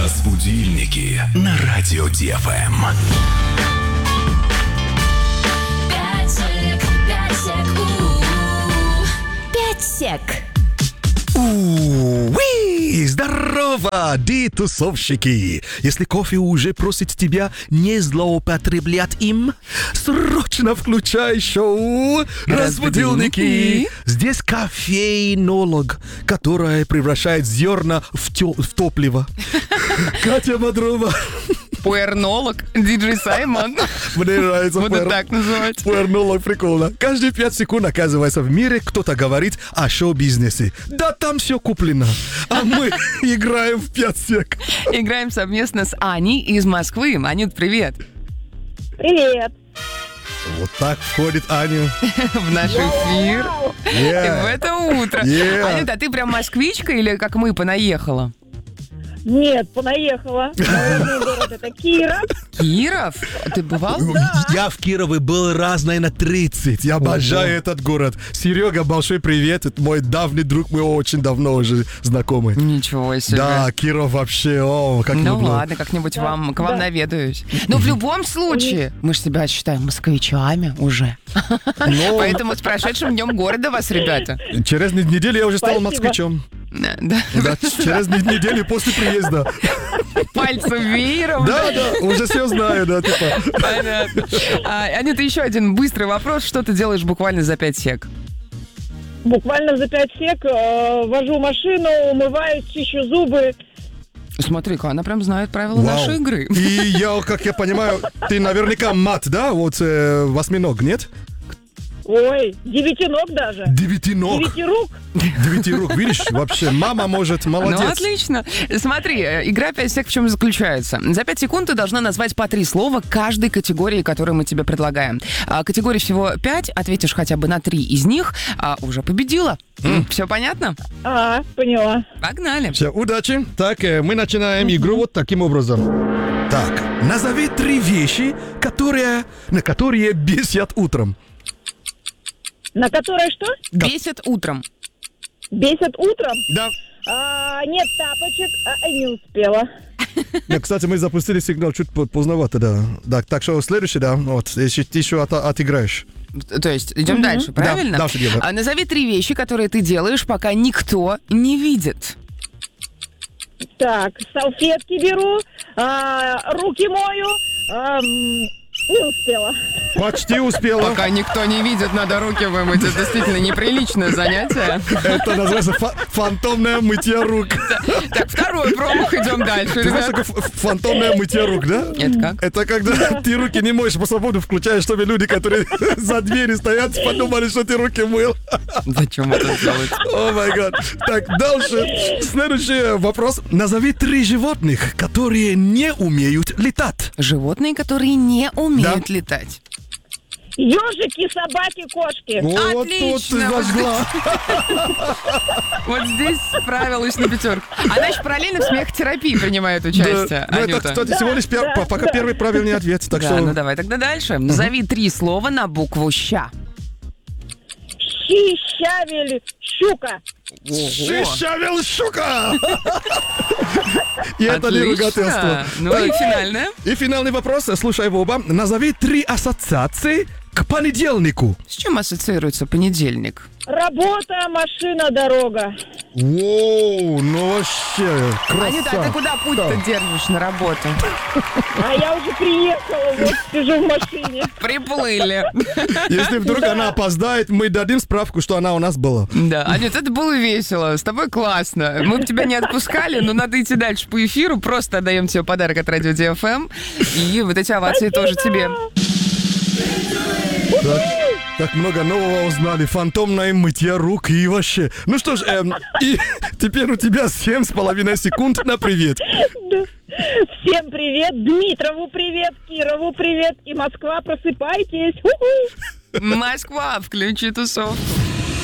Разбудильники на радио ДФМ. Пятсек. Уи! Здорово, тусовщики! Если кофе уже просит тебя не злоупотреблять им, срочно включай шоу «Разбудильники». Здесь кофейнолог, которая превращает зерна в топливо. Катя Бодрова. Пуэрнолог, диджей Саймон. Мне нравится. Буду так называть. Пуэрнолог, прикольно. Каждые 5 секунд, оказывается, в мире кто-то говорит о шоу-бизнесе. Да там все куплено. А мы играем в 5 сек. Играем совместно с Аней из Москвы. Анют, привет. Привет. Вот так входит Аня. В наш эфир. Yeah. В это утро. Yeah. Анют, а ты прям москвичка или как мы понаехала? Нет, понаехала. Мой город это Киров. Киров? Ты бывал? Я в Кирове был раз, наверное, 30. Я обожаю этот город. Серега, большой привет. Это мой давний друг, мы очень давно уже знакомы. Ничего себе. Да, Киров вообще, как Ну люблю. ладно, как-нибудь к вам наведаюсь. Но в любом случае, мы же себя считаем москвичами уже. Но Поэтому с прошедшим днем города вас, ребята. через неделю я уже стал Спасибо. москвичом. Да. Да, через неделю после приезда. Пальцем веером. Да, уже все знаю, да, типа. Понятно. Анюта, еще один быстрый вопрос. Что ты делаешь буквально за 5 сек? Буквально за 5 сек вожу машину, умываюсь, чищу зубы. Смотри-ка, она прям знает правила нашей игры. И я, как я понимаю, ты наверняка мат, да? Вот восьминог, нет? Ой, 9 ног даже. Девятиног. 9 рук. 9 рук, видишь? Вообще, мама может, молодец. Ну, отлично. Смотри, игра 5 сек в чем заключается? За 5 секунд ты должна назвать по 3 слова каждой категории, которую мы тебе предлагаем. Категорий всего 5, ответишь хотя бы на 3 из них, уже победила. Все понятно? Поняла. Погнали. Все, удачи. Так, мы начинаем игру вот таким образом. Так, назови 3 вещи, на которые бесят утром. На которое что? Бесит утром. Бесит утром? Да. Нет тапочек, не успела. Да, кстати, мы запустили сигнал чуть поздновато, да. Так что следующий, да, вот, если ты еще отыграешь. То есть идем дальше, правильно? Да, дальше делаем. Назови 3 вещи, которые ты делаешь, пока никто не видит. Так, салфетки беру, руки мою, не успела. Почти успела. Пока никто не видит, надо руки вымыть. Это действительно неприличное занятие. Это называется фантомное мытье рук. Так, второй промах, идем дальше. Ты знаешь, ребят. такое фантомное мытье рук, да? Это как? Это когда ты руки не моешь по свободу, включаешь, чтобы люди, которые за дверью стоят, подумали, что ты руки мыл. Зачем это делать? О май гад. Так, дальше. Следующий вопрос. Назови 3 животных, которые не умеют летать. Животные, которые не умеют летать. Ежики, собаки, кошки. Вот тут ты Отлично. зажгла. Вот здесь справилась на 5. Она еще параллельно в смехотерапии принимает участие, Ну, это, Анюта. кстати, всего лишь пока первый правильный ответ. Так Да, что... ну давай тогда дальше. Назови 3 слова на букву «ща». Щи, щавель, щука. Шишавел щука! И это не Отлично. ругательство. Ну и финальное. И финальный вопрос, слушай его оба. Назови 3 ассоциации к понедельнику. С чем ассоциируется понедельник? Работа, машина, дорога. Воу, ну вообще, Анюта, а ты красава. куда путь-то держишь на работу? А я уже приехала, вот сижу в машине. Приплыли. Если вдруг она опоздает, мы дадим справку, что она у нас была. Да, Анют, это было весело, с тобой классно. Мы бы тебя не отпускали, но надо идти дальше по эфиру. Просто отдаем тебе подарок от радио ДФМ. И вот эти овации тоже тебе. Так много нового узнали. Фантомное мытье рук и вообще. Ну что ж, и теперь у тебя 7,5 секунд на привет. Всем привет, Дмитрову привет, Кирову привет и Москва, просыпайтесь. У-ху. Москва, включи тусовку.